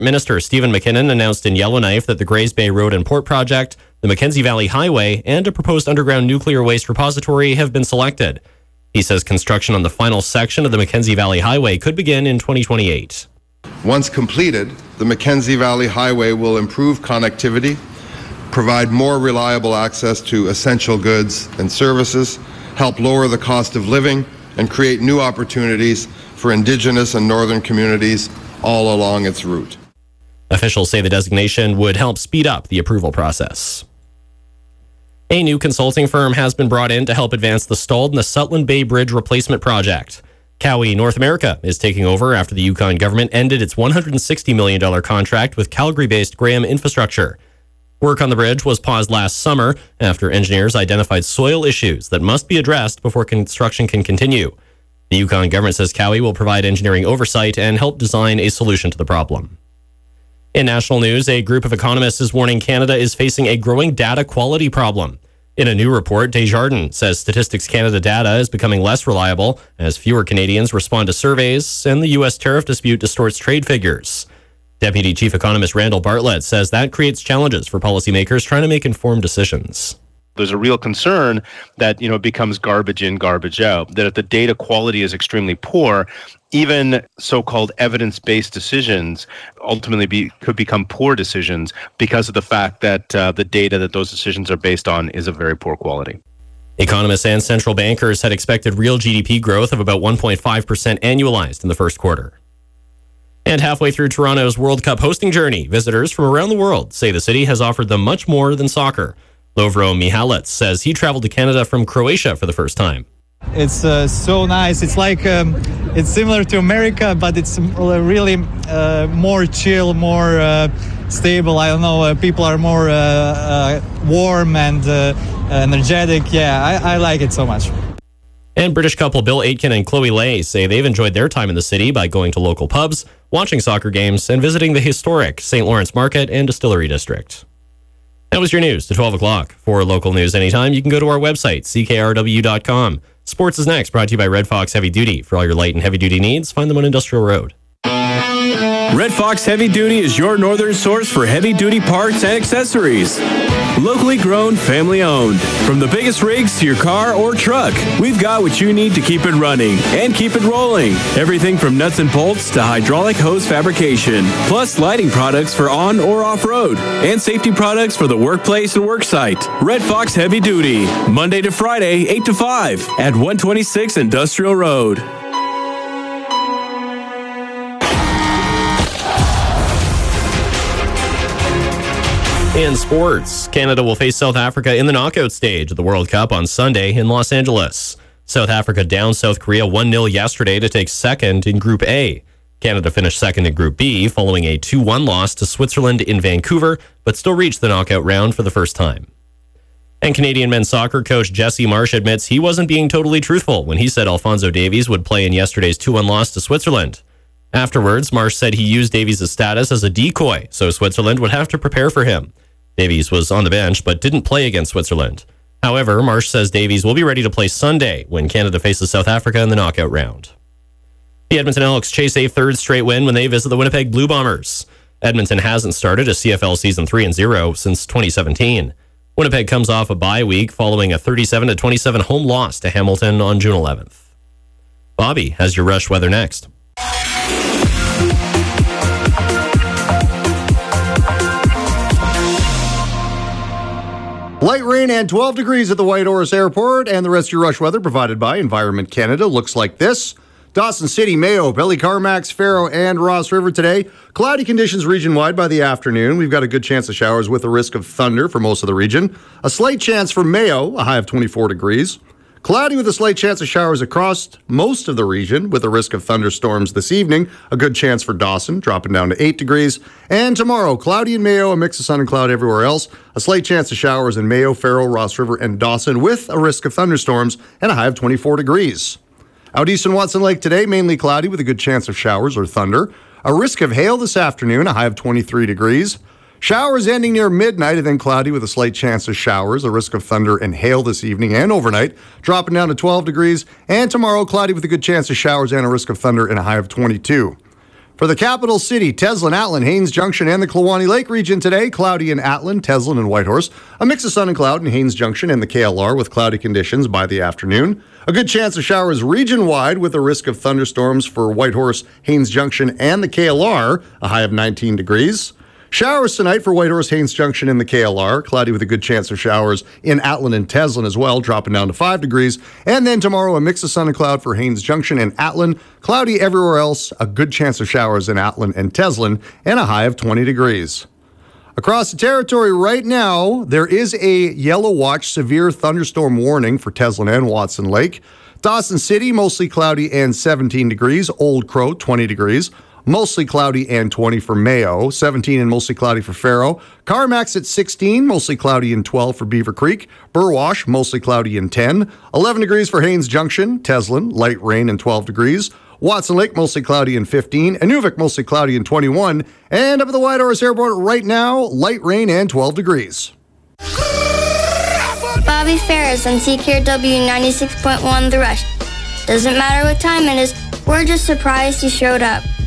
Minister Stephen McKinnon announced in Yellowknife that the Grays Bay Road and Port Project, the Mackenzie Valley Highway, and a proposed underground nuclear waste repository have been selected. He says construction on the final section of the Mackenzie Valley Highway could begin in 2028. Once completed, the Mackenzie Valley Highway will improve connectivity, provide more reliable access to essential goods and services, help lower the cost of living, and create new opportunities for Indigenous and Northern communities all along its route. Officials say the designation would help speed up the approval process. A new consulting firm has been brought in to help advance the stalled Nusutland Bay Bridge replacement project. Cowie North America is taking over after the Yukon government ended its $160 million contract with Calgary-based Graham Infrastructure. Work on the bridge was paused last summer after engineers identified soil issues that must be addressed before construction can continue. The Yukon government says Cowie will provide engineering oversight and help design a solution to the problem. In national news, a group of economists is warning Canada is facing a growing data quality problem. In a new report, Desjardins says Statistics Canada data is becoming less reliable as fewer Canadians respond to surveys and the U.S. tariff dispute distorts trade figures. Deputy Chief Economist Randall Bartlett says that creates challenges for policymakers trying to make informed decisions. There's a real concern that, it becomes garbage in, garbage out, that if the data quality is extremely poor, even so-called evidence-based decisions ultimately could become poor decisions because of the fact that the data that those decisions are based on is of very poor quality. Economists and central bankers had expected real GDP growth of about 1.5% annualized in the first quarter. And halfway through Toronto's World Cup hosting journey, visitors from around the world say the city has offered them much more than soccer. Lovro Mihalec says he traveled to Canada from Croatia for the first time. It's so nice. It's like it's similar to America, but it's really more chill, more stable. I don't know. People are more warm and energetic. Yeah, I like it so much. And British couple Bill Aitken and Chloe Lay say they've enjoyed their time in the city by going to local pubs, watching soccer games, and visiting the historic St. Lawrence Market and Distillery District. That was your news to 12 o'clock. For local news anytime, you can go to our website, ckrw.com. Sports is next, brought to you by Red Fox Heavy Duty. For all your light and heavy duty needs, find them on Industrial Road. Red Fox Heavy Duty is your northern source for heavy duty parts and accessories. Locally grown, family owned. From the biggest rigs to your car or truck, we've got what you need to keep it running and keep it rolling. Everything from nuts and bolts to hydraulic hose fabrication, plus lighting products for on or off road, and safety products for the workplace and worksite. Red Fox Heavy Duty, Monday to Friday, 8 to 5 at 126 Industrial Road. In sports, Canada will face South Africa in the knockout stage of the World Cup on Sunday in Los Angeles. South Africa downed South Korea 1-0 yesterday to take second in Group A. Canada finished second in Group B following a 2-1 loss to Switzerland in Vancouver, but still reached the knockout round for the first time. And Canadian men's soccer coach Jesse Marsh admits he wasn't being totally truthful when he said Alphonso Davies would play in yesterday's 2-1 loss to Switzerland. Afterwards, Marsh said he used Davies' status as a decoy, so Switzerland would have to prepare for him. Davies was on the bench but didn't play against Switzerland. However, Marsh says Davies will be ready to play Sunday when Canada faces South Africa in the knockout round. The Edmonton Elks chase a third straight win when they visit the Winnipeg Blue Bombers. Edmonton hasn't started a CFL season 3-0 since 2017. Winnipeg comes off a bye week following a 37-27 home loss to Hamilton on June 11th. Bobby has your Rush weather next. Light rain and 12 degrees at the Whitehorse Airport, and the rest of your Rush weather provided by Environment Canada looks like this. Dawson City, Mayo, Ballycarmax, Faro, and Ross River today. Cloudy conditions region-wide by the afternoon. We've got a good chance of showers with a risk of thunder for most of the region. A slight chance for Mayo, a high of 24 degrees. Cloudy with a slight chance of showers across most of the region with a risk of thunderstorms this evening. A good chance for Dawson, dropping down to 8 degrees. And tomorrow, cloudy in Mayo, a mix of sun and cloud everywhere else. A slight chance of showers in Mayo, Faro, Ross River, and Dawson with a risk of thunderstorms and a high of 24 degrees. Out east in Watson Lake today, mainly cloudy with a good chance of showers or thunder. A risk of hail this afternoon, a high of 23 degrees. Showers ending near midnight and then cloudy with a slight chance of showers, a risk of thunder and hail this evening and overnight, dropping down to 12 degrees. And tomorrow, cloudy with a good chance of showers and a risk of thunder and a high of 22. For the capital city, Teslin, Atlin, Haines Junction, and the Kluwani Lake region today, cloudy in Atlin, Teslin, and Whitehorse. A mix of sun and cloud in Haines Junction and the KLR with cloudy conditions by the afternoon. A good chance of showers region-wide with a risk of thunderstorms for Whitehorse, Haines Junction, and the KLR, a high of 19 degrees. Showers tonight for Whitehorse, Haines Junction, and the KLR. Cloudy with a good chance of showers in Atlin and Teslin as well, dropping down to 5 degrees. And then tomorrow, a mix of sun and cloud for Haines Junction and Atlin. Cloudy everywhere else, a good chance of showers in Atlin and Teslin, and a high of 20 degrees. Across the territory right now, there is a yellow watch severe thunderstorm warning for Teslin and Watson Lake. Dawson City, mostly cloudy and 17 degrees. Old Crow, 20 degrees. Mostly cloudy and 20 for Mayo, 17 and mostly cloudy for Faro. Carmax at 16, mostly cloudy and 12 for Beaver Creek. Burwash, mostly cloudy and 10. 11 degrees for Haines Junction. Teslin, light rain and 12 degrees. Watson Lake, mostly cloudy and 15. Inuvik, mostly cloudy and 21. And up at the Whitehorse Airport right now, light rain and 12 degrees. Bobby Ferris on CKRW 96.1 The Rush. Doesn't matter what time it is, we're just surprised you showed up.